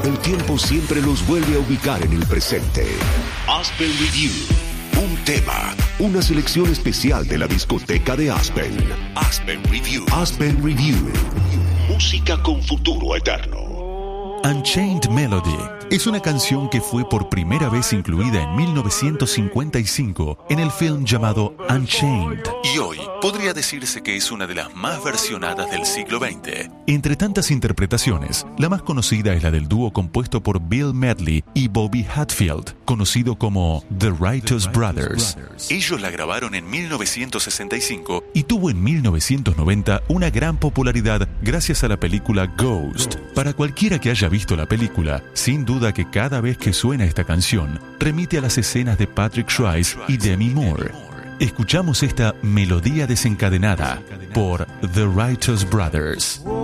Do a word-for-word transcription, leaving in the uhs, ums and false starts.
el tiempo siempre los vuelve a ubicar en el presente. Aspen Review. Un tema, una selección especial de la discoteca de Aspen. Aspen Review. Aspen Review. Música con futuro eterno. Unchained Melody es una canción que fue por primera vez incluida en mil novecientos cincuenta y cinco en el film llamado Unchained, y hoy podría decirse que es una de las más versionadas del siglo veinte. Entre tantas interpretaciones, la más conocida es la del dúo compuesto por Bill Medley y Bobby Hatfield, conocido como The Righteous Brothers. Ellos la grabaron en mil novecientos sesenta y cinco y tuvo en mil novecientos noventa una gran popularidad gracias a la película Ghost. Para cualquiera que haya visto la película, sin duda que cada vez que suena esta canción remite a las escenas de Patrick Swayze y Demi Moore. Escuchamos esta melodía desencadenada por The Righteous Brothers.